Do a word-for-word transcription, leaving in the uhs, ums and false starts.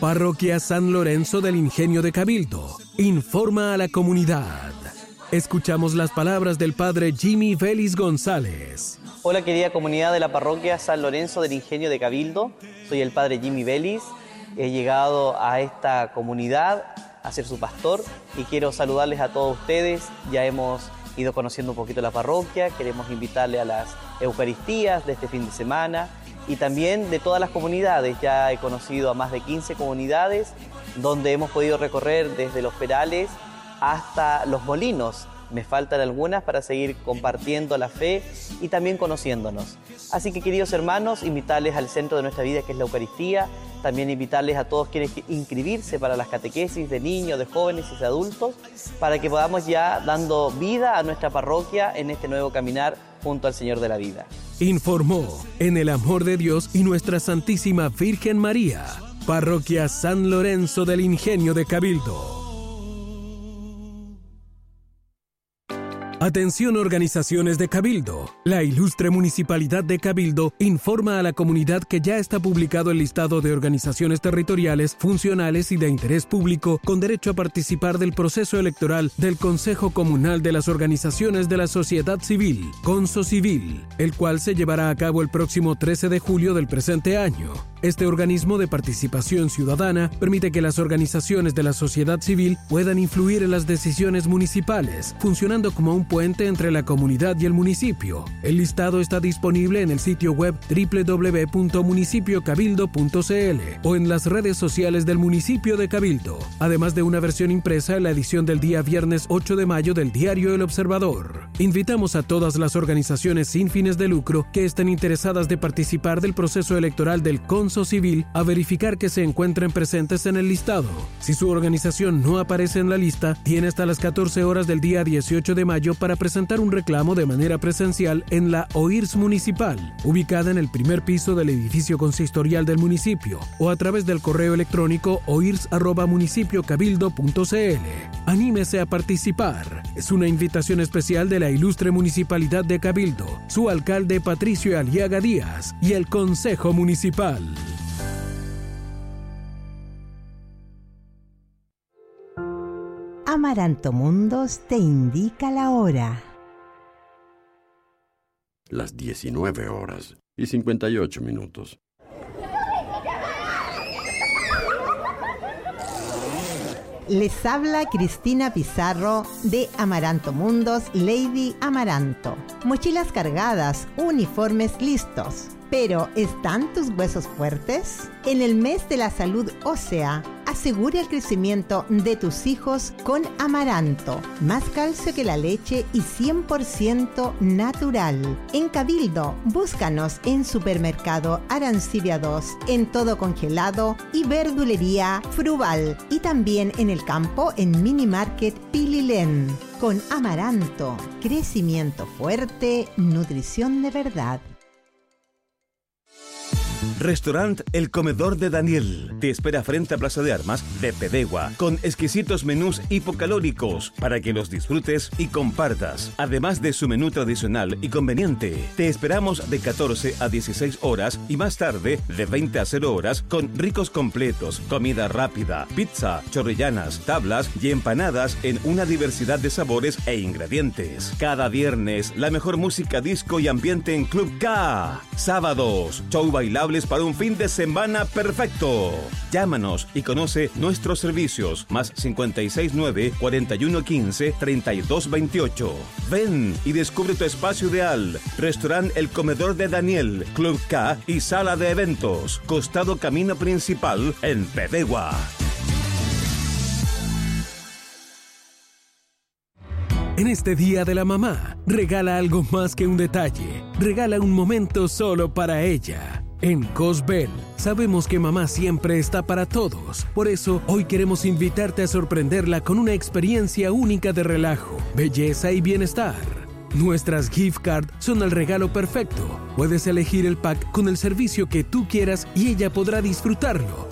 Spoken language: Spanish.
Parroquia San Lorenzo del Ingenio de Cabildo informa a la comunidad. Escuchamos las palabras del padre Jimmy Vélez González. Hola querida comunidad de la Parroquia San Lorenzo del Ingenio de Cabildo. Soy el padre Jimmy Vélez. He llegado a esta comunidad a ser su pastor y quiero saludarles a todos ustedes. Ya hemos ido conociendo un poquito la parroquia, queremos invitarle a las Eucaristías de este fin de semana y también de todas las comunidades. Ya he conocido a más de quince comunidades donde hemos podido recorrer desde Los Perales hasta Los Molinos. Me faltan algunas para seguir compartiendo la fe y también conociéndonos. Así que, queridos hermanos, invitarles al centro de nuestra vida, que es la Eucaristía. También invitarles a todos quienes inscribirse para las catequesis de niños, de jóvenes y de adultos, para que podamos ya dando vida a nuestra parroquia en este nuevo caminar junto al Señor de la vida. Informó, en el amor de Dios y nuestra Santísima Virgen María, Parroquia San Lorenzo del Ingenio de Cabildo. Atención organizaciones de Cabildo. La ilustre Municipalidad de Cabildo informa a la comunidad que ya está publicado el listado de organizaciones territoriales, funcionales y de interés público con derecho a participar del proceso electoral del Consejo Comunal de las Organizaciones de la Sociedad Civil, CONSOCIVIL, el cual se llevará a cabo el próximo trece de julio del presente año. Este organismo de participación ciudadana permite que las organizaciones de la sociedad civil puedan influir en las decisiones municipales, funcionando como un puente entre la comunidad y el municipio. El listado está disponible en el sitio web doble u doble u doble u punto municipio cabildo punto c l o en las redes sociales del municipio de Cabildo, además de una versión impresa en la edición del día viernes ocho de mayo del diario El Observador. Invitamos a todas las organizaciones sin fines de lucro que estén interesadas de participar del proceso electoral del CONSOCIVIL a verificar que se encuentren presentes en el listado. Si su organización no aparece en la lista, tiene hasta las catorce horas del día dieciocho de mayo para presentar un reclamo de manera presencial en la O I R S municipal, ubicada en el primer piso del edificio consistorial del municipio, o a través del correo electrónico oirs arroba municipio cabildo punto c l. Anímese a participar. Es una invitación especial de la ilustre Municipalidad de Cabildo, su alcalde Patricio Aliaga Díaz y el Consejo Municipal. Amaranto Mundos te indica la hora. Las diecinueve horas y cincuenta y ocho minutos. Les habla Cristina Pizarro de Amaranto Mundos Lady Amaranto. Mochilas cargadas, uniformes listos. ¿Pero están tus huesos fuertes? En el mes de la salud ósea, asegura el crecimiento de tus hijos con Amaranto. Más calcio que la leche y cien por ciento natural. En Cabildo, búscanos en Supermercado Arancibia dos, en Todo Congelado y Verdulería Fruval. Y también en el campo en Mini Market Pililén. Con Amaranto, crecimiento fuerte, nutrición de verdad. Restaurant El Comedor de Daniel te espera frente a Plaza de Armas de Pedegua con exquisitos menús hipocalóricos para que los disfrutes y compartas. Además de su menú tradicional y conveniente, te esperamos de catorce a dieciséis horas y más tarde de veinte a cero horas con ricos completos, comida rápida, pizza, chorrillanas, tablas y empanadas en una diversidad de sabores e ingredientes. Cada viernes, la mejor música disco y ambiente en Club K. Sábados, show bailable para un fin de semana perfecto. Llámanos y conoce nuestros servicios. Más cincuenta y seis nueve, cuarenta y uno quince, treinta y dos veintiocho. Ven y descubre tu espacio ideal. Restaurant El Comedor de Daniel, Club K y Sala de Eventos. Costado Camino Principal en Pedegua. En este Día de la Mamá, regala algo más que un detalle. Regala un momento solo para ella. En Cosbel, sabemos que mamá siempre está para todos. Por eso, hoy queremos invitarte a sorprenderla con una experiencia única de relajo, belleza y bienestar. Nuestras gift cards son el regalo perfecto. Puedes elegir el pack con el servicio que tú quieras y ella podrá disfrutarlo.